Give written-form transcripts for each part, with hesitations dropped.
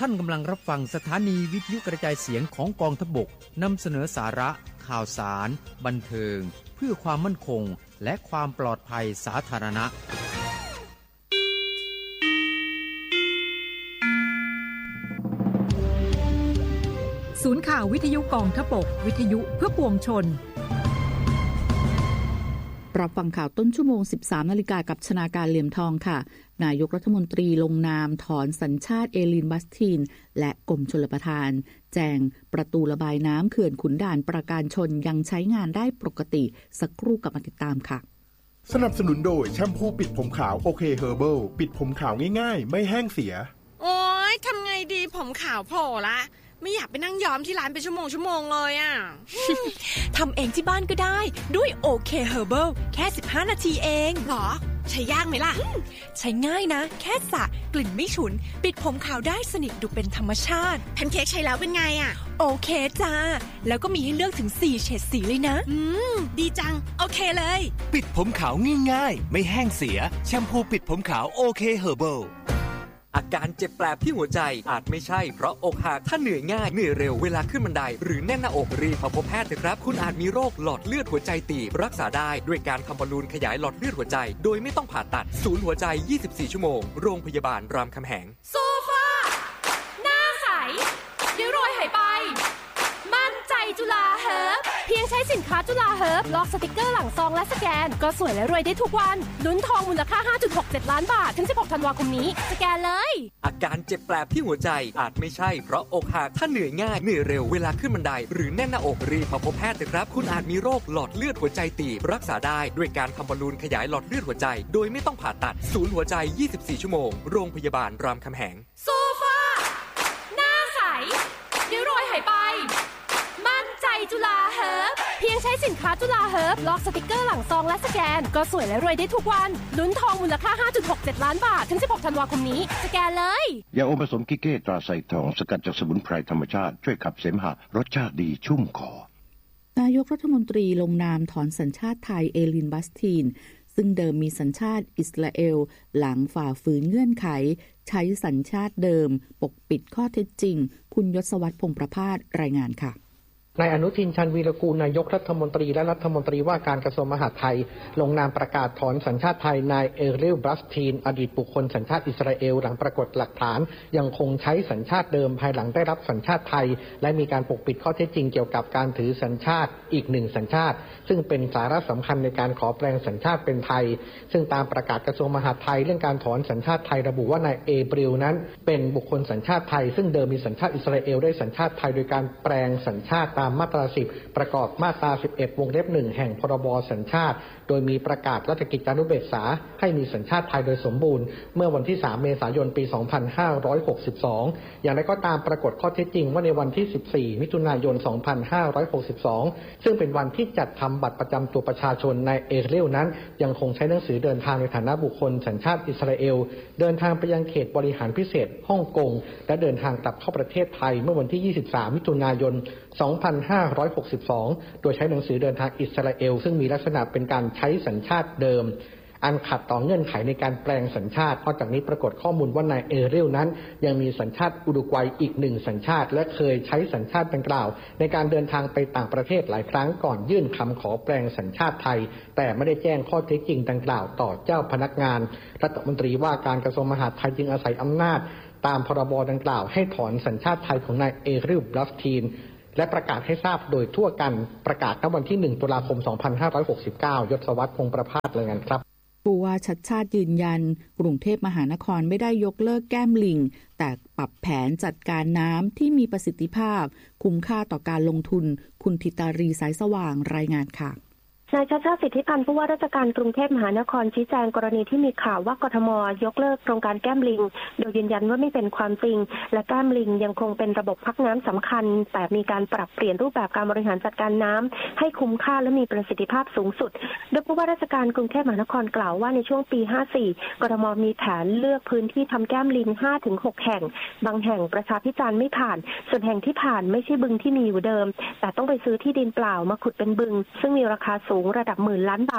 ท่านกำลังรับฟังสถานีวิทยุกระจายเสียงของกองทัพบกนำเสนอสาระข่าวสารบันเทิงเพื่อความมั่นคงและความปลอดภัยสาธารณะศูนย์ข่าววิทยุกองทัพบกวิทยุเพื่อปวงชนรับฟังข่าวต้นชั่วโมง 13 นาฬิกากับชนาการเหลี่ยมทองค่ะนายกรัฐมนตรีลงนามถอนสัญชาติเอลินบัสทีนและกรมชลประทานแจ้งประตูระบายน้ำเขื่อนขุนด่านปราการชนยังใช้งานได้ปกติสักครู่กลับมาติดตามค่ะสนับสนุนโดยแชมพูปิดผมขาวโอเคเฮอร์เบิลปิดผมขาวง่ายๆไม่แห้งเสียโอ๊ยทำไงดีผมขาวโผล่ละไม่อยากไปนั่งย้อมที่ร้านเป็นชั่วโมงเลยอ่ะทำเองที่บ้านก็ได้ด้วยโอเคเฮอร์เบิลแค่15นาทีเองหรอใช้ยากไหมล่ะใช้ง่ายนะแค่สระกลิ่นไม่ฉุนปิดผมขาวได้สนิทดูเป็นธรรมชาติแพนเค้กใช้แล้วเป็นไงอ่ะโอเคจ้าแล้วก็มีให้เลือกถึง4เฉดสีเลยนะดีจังโอเคเลยปิดผมขาวง่ายๆไม่แห้งเสียแชมพูปิดผมขาวโอเคเฮอร์เบิลอาการเจ็บแปลบที่หัวใจอาจไม่ใช่เพราะอกหักถ้าเหนื่อยง่ายเหนื่อยเร็วเวลาขึ้นบันไดหรือแน่นหน้าอกรีบมาพบแพทย์เถอะครับคุณอาจมีโรคหลอดเลือดหัวใจตีบรักษาได้ด้วยการทำบอลลูนขยายหลอดเลือดหัวใจโดยไม่ต้องผ่าตัดศูนย์หัวใจ24ชั่วโมงโรงพยาบาลรามคำแหงโซฟาหน้าใสเดี๋ยวรอยหายไปมั่นใจจุฬาเฮิร์บเพียงใช้สินค้าจุฬาเฮิร์บลอกสติกเกอร์หลังซองและสแกนก็สวยและรวยได้ทุกวันลุ้นทองมูลค่า 5.67 ล้านบาทถึง16ธันวาคมนี้สแกนเลยอาการเจ็บแปลบที่หัวใจอาจไม่ใช่เพราะอกหักถ้าเหนื่อยง่ายเหนื่อยเร็วเวลาขึ้นบันไดหรือแน่นหน้าอกรีบมาพบแพทย์เถอะครับคุณอาจมีโรคหลอดเลือดหัวใจตีบรักษาได้ด้วยการทำบอลลูนขยายหลอดเลือดหัวใจโดยไม่ต้องผ่าตัดศูนย์หัวใจ24ชั่วโมงโรงพยาบาลรามคำแหงโซฟาหน้าใสเดี๋ยวรอยหายไปมั่นใจจุฬาเฮิร์บเพียงใช้สินค้าจุฬาเฮิร์บลอกสติกเกอร์หลังซองและสแกนก็สวยและรวยได้ทุกวันลุ้นทองมูลค่า 5.67 ล้านบาทถึง16ธันวาคมนี้สแกนเลยยาอมผสมกิเก้ตราไซทองสกัดจากสมุนไพรธรรมชาติช่วยขับเสมหะรสชาติดีชุ่มคอนายกรัฐมนตรีลงนามถอนสัญชาติไทยเอลินบัสทีนซึ่งเดิมมีสัญชาติอิสราเอลหลังฝ่าฝืนเงื่อนไขใช้สัญชาติเดิมปกปิดข้อเท็จจริงคุณยศวัฒน์พงษ์ประภาสรายงานค่ะนายอนุทินชาญวีรกูลนายกรัฐมนตรีและรัฐมนตรีว่าการกระทรวงมหาดไทยลงนามประกาศถอนสัญชาติไทยนายเอริล บัสทีนอดีตบุคคลสัญชาติอิสราเอลหลังปรากฏหลักฐานยังคงใช้สัญชาติเดิมภายหลังได้รับสัญชาติไทยและมีการปกปิดข้อเท็จจริงเกี่ยวกับการถือสัญชาติอีกหนึ่งสัญชาติซึ่งเป็นสาระสำคัญในการขอแปลงสัญชาติเป็นไทยซึ่งตามประกาศกระทรวงมหาดไทยเรื่องการถอนสัญชาติไทยระบุว่านายเอบริลนั้นเป็นบุคคลสัญชาติไทยซึ่งเดิมมีสัญชาติอิสราเอลได้สัญชาติไทยโดยการแปลงสัญชาติตามมาตรา10ประกอบมาตรา11วงเล็บ1แห่งพรบสัญชาติโดยมีประกาศราชกิจจานุเบกษาให้มีสัญชาติไทยโดยสมบูรณ์เมื่อวันที่3เมษายนปี2562อย่างไรก็ตามปรากฏข้อเท็จจริงว่าในวันที่14มิถุนายน2562ซึ่งเป็นวันที่จัดทำบัตรประจำตัวประชาชนนายเอริลนั้นยังคงใช้หนังสือเดินทางในฐานะบุคคลสัญชาติอิสราเอลเดินทางไปยังเขตบริหารพิเศษฮ่องกงและเดินทางกลับเข้าประเทศไทยเมื่อวันที่23มิถุนายน2562โดยใช้หนังสือเดินทางอิสราเอลซึ่งมีลักษณะเป็นการใช้สัญชาติเดิมอันขัดต่อเงื่อนไขในการแปลงสัญชาตินอกจากนี้ปรากฏข้อมูลว่านายเอริลนั้นยังมีสัญชาติอุรุกวัยอีกหนึ่งสัญชาติและเคยใช้สัญชาติดังกล่าวในการเดินทางไปต่างประเทศหลายครั้งก่อนยื่นคำขอแปลงสัญชาติไทยแต่ไม่ได้แจ้งข้อเท็จจริงดังกล่าวต่อเจ้าพนักงานรัฐมนตรีว่าการกระทรวงมหาดไทยจึงอาศัยอำนาจตามพรบดังกล่าวให้ถอนสัญชาติไทยของนายเอริล บัสทีนและประกาศให้ทราบโดยทั่วกันประกาศณวันที่1ตุลาคม2569ยศวัฒน์พงษ์ประภาสรายงานครับผู้ว่าชัดชาติยืนยันกรุงเทพมหานครไม่ได้ยกเลิกแก้มลิงแต่ปรับแผนจัดการน้ำที่มีประสิทธิภาพคุ้มค่าต่อการลงทุนคุณธิตารีสายสว่างรายงานค่ะนายชัชชาติสิทธิพันธ์ผู้ว่าราชการกรุงเทพมหานครชี้แจงกรณีที่มีข่าวว่ากทม.ยกเลิกโครงการแก้มลิงโดยยืนยันว่าไม่เป็นความจริงและแก้มลิงยังคงเป็นระบบพักน้ำสำคัญแต่มีการปรับเปลี่ยนรูปแบบการบริหารจัดการน้ำให้คุ้มค่าและมีประสิทธิภาพสูงสุดโดยผู้ว่าราชการกรุงเทพมหานครกล่าวว่าในช่วงปี 54 กทม.มีแผนเลือกพื้นที่ทำแก้มลิง 5-6 แห่งบางแห่งประชาพิจารณ์ไม่ผ่านส่วนแห่งที่ผ่านไม่ใช่บึงที่มีอยู่เดิมแต่ต้องไปซื้อที่ดินเปล่ามาขุดเป็นบึงซึ่งมีราคาสูงระดับหมื่นล้านบาท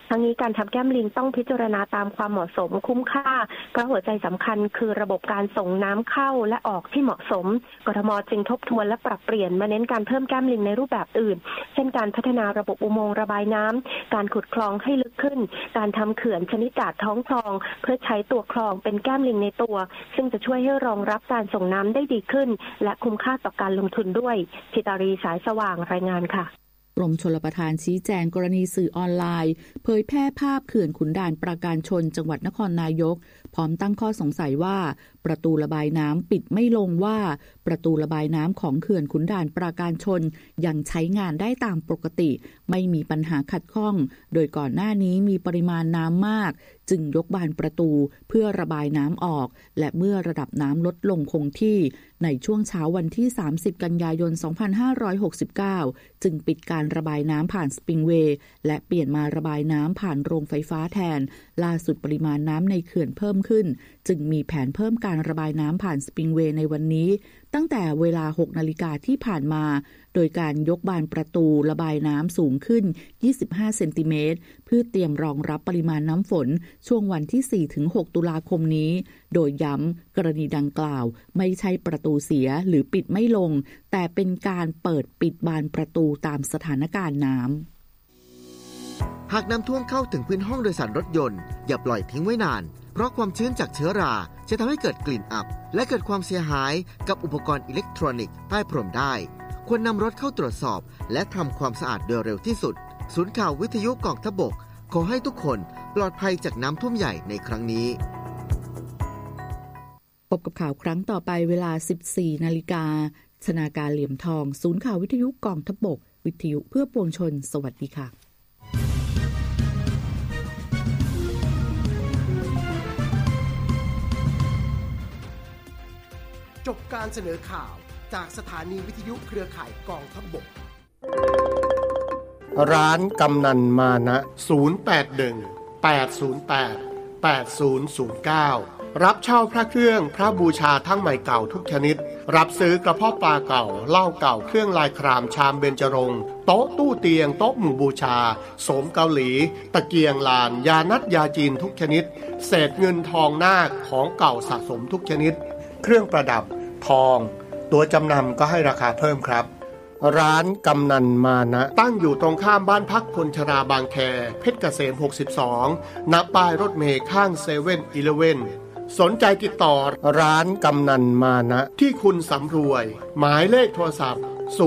ทั้งนี้การทำแก้มลิงต้องพิจารณาตามความเหมาะสมคุ้มค่าเพราะหัวใจสำคัญคือระบบการส่งน้ำเข้าและออกที่เหมาะสมกทมจึงทบทวนและปรับเปลี่ยนมาเน้นการเพิ่มแก้มลิงในรูปแบบอื่นเช่นการพัฒนาระบบอุโมงค์ระบายน้ำการขุดคลองให้ลึกขึ้นการทำเขื่อนชนิดจากท้องคลองเพื่อใช้ตัวคลองเป็นแก้มลิงในตัวซึ่งจะช่วยให้รองรับการส่งน้ำได้ดีขึ้นและคุ้มค่าต่อการลงทุนด้วยธิตารีสายสว่างรายงานค่ะกรมชลประทานชี้แจงกรณีสื่อออนไลน์เผยแพร่ภาพเขื่อนขุนด่านปราการชนจังหวัดนครนายกพร้อมตั้งข้อสงสัยว่าประตูระบายน้ำปิดไม่ลงว่าประตูระบายน้ำของเขื่อนขุนด่านปราการชนยังใช้งานได้ตามปกติไม่มีปัญหาขัดข้องโดยก่อนหน้านี้มีปริมาณน้ำมากจึงยกบานประตูเพื่อระบายน้ำออกและเมื่อระดับน้ำลดลงคงที่ในช่วงเช้าวันที่30กันยายน2569จึงปิดการระบายน้ำผ่านสปริงเวย์และเปลี่ยนมาระบายน้ำผ่านโรงไฟฟ้าแทนล่าสุดปริมาณน้ำในเขื่อนเพิ่มขึ้นจึงมีแผนเพิ่มการระบายน้ำผ่านสปริงเวย์ในวันนี้ตั้งแต่เวลา 6 นาฬิกาที่ผ่านมาโดยการยกบานประตูระบายน้ำสูงขึ้น25เซนติเมตรเพื่อเตรียมรองรับปริมาณน้ำฝนช่วงวันที่ 4-6 ตุลาคมนี้โดยย้ำกรณีดังกล่าวไม่ใช่ประตูเสียหรือปิดไม่ลงแต่เป็นการเปิดปิดบานประตูตามสถานการณ์น้ำหากน้ำท่วมเข้าถึงพื้นห้องโดยสารรถยนต์อย่าปล่อยทิ้งไว้นานเพราะความชื้นจากเชื้อราจะทำให้เกิดกลิ่นอับและเกิดความเสียหายกับอุปกรณ์อิเล็กทรอนิกส์ใต้พรมได้ควรนำรถเข้าตรวจสอบและทำความสะอาดโดยเร็วที่สุดศูนย์ข่าววิทยุกองทัพบกขอให้ทุกคนปลอดภัยจากน้ำท่วมใหญ่ในครั้งนี้พบกับข่าวครั้งต่อไปเวลา 14 นาฬิกาชนาการเหลี่ยมทองศูนย์ข่าววิทยุกองทัพบกวิทยุเพื่อปวงชนสวัสดีค่ะจบการเสนอข่าวจากสถานีวิทยุเครือข่ายกองทัพบกร้านกำนันมานะ081-808-8009รับเช่าพระเครื่องพระบูชาทั้งใหม่เก่าทุกชนิดรับซื้อกระเพาะปลาเก่าเหล้าเก่าเครื่องลายครามชามเบญจรงค์โต๊ะตู้เตียงโต๊ะหมู่บูชาโสมเกาหลีตะเกียงลานยานัดยาจีนทุกชนิดเศษเงินทองนาคของเก่าสะสมทุกชนิดเครื่องประดับทองตัวจำนำก็ให้ราคาเพิ่มครับร้านกำนันมานะตั้งอยู่ตรงข้ามบ้านพักคนชราบางแคเพชรเกษม62ณป้ายรถเมล์ข้าง7-Elevenสนใจติดต่อร้านกำนันมานะที่คุณสำรวยหมายเลขโทรศัพท์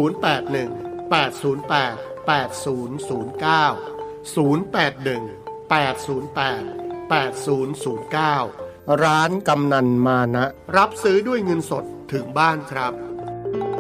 081-808-8009 ร้านกำนันมานะรับซื้อด้วยเงินสดถึงบ้านครับ